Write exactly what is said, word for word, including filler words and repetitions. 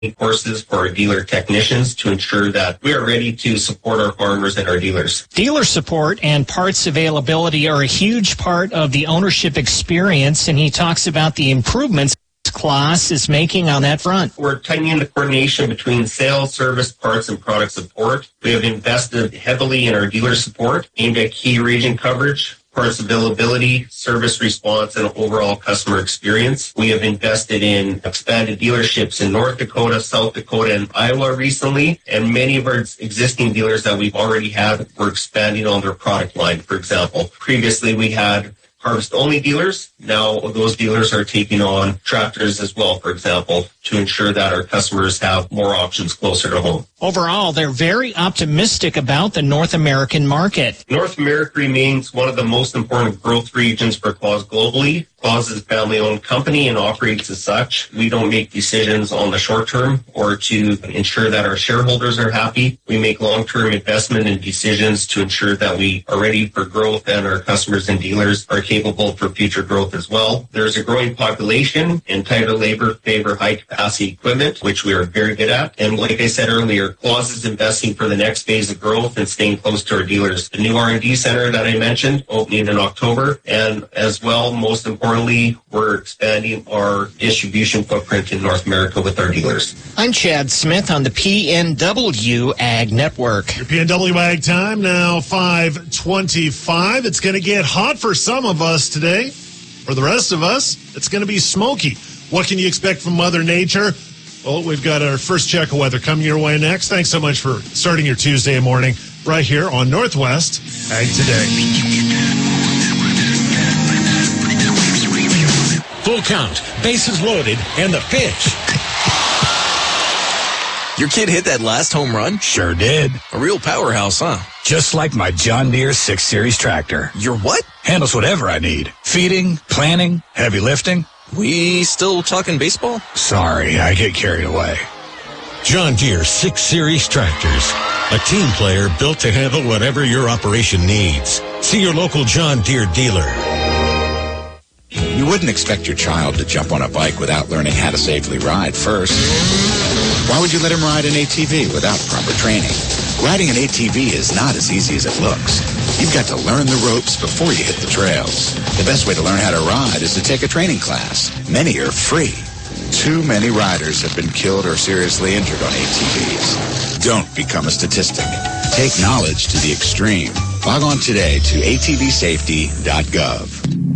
courses for our dealer technicians to ensure that we are ready to support our farmers and our dealers. Dealer support and parts availability are a huge part of the ownership experience, and he talks about the improvements Claas is making on that front. We're tightening the coordination between sales, service, parts, and product support. We have invested heavily in our dealer support aimed at key region coverage, parts availability, service response, and overall customer experience. We have invested in expanded dealerships in North Dakota, South Dakota, and Iowa recently, and many of our existing dealers that we've already had were expanding on their product line. For example, previously we had harvest-only dealers. Now those dealers are taking on tractors as well, for example, to ensure that our customers have more options closer to home. Overall, they're very optimistic about the North American market. North America remains one of the most important growth regions for Claas globally. Claas is a family-owned company and operates as such. We don't make decisions on the short term or to ensure that our shareholders are happy. We make long-term investment and decisions to ensure that we are ready for growth and our customers and dealers are capable for future growth as well. There's a growing population and tighter labor favor high-capacity equipment, which we are very good at. And like I said earlier, Claas is investing for the next phase of growth and staying close to our dealers. The new R and D center that I mentioned, opening in October, and as well, most importantly, we're expanding our distribution footprint in North America with our dealers. I'm Chad Smith on the P N W Ag Network. Your P N W Ag time now, five twenty-five. It's going to get hot for some of us today. For the rest of us, it's going to be smoky. What can you expect from Mother Nature? Well, we've got our first check of weather coming your way next. Thanks so much for starting your Tuesday morning right here on Northwest Ag Today. Full count, bases loaded, and the pitch. Your kid hit that last home run? Sure did. A real powerhouse, huh? Just like my John Deere six series tractor. Your what? Handles whatever I need. Feeding, planting, heavy lifting. We still talking baseball? Sorry, I get carried away. John Deere six series tractors. A team player built to handle whatever your operation needs. See your local John Deere dealer. You wouldn't expect your child to jump on a bike without learning how to safely ride first. Why would you let him ride an A T V without proper training? Riding an A T V is not as easy as it looks. You've got to learn the ropes before you hit the trails. The best way to learn how to ride is to take a training class. Many are free. Too many riders have been killed or seriously injured on A T Vs. Don't become a statistic. Take knowledge to the extreme. Log on today to A T V safety dot gov.